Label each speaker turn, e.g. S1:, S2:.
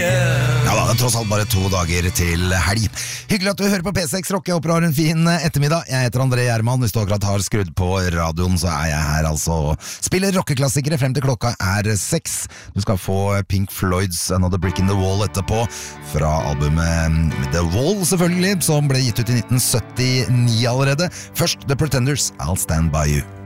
S1: Ja da, det tross alt bare 2 dager til helg. Hyggelig at du hører på P6 Rock. Jeg håper du har en fin ettermiddag. Jeg heter André Gjerman. Hvis du akkurat har skrudd på radioen, så er jeg her altså og spiller rockeklassikere frem til klokka er 6. Du skal få Pink Floyds Another Brick in the Wall etterpå, fra albumet The Wall selvfølgelig, som ble gitt ut i 1979 allerede. Først The Pretenders, I'll Stand By You.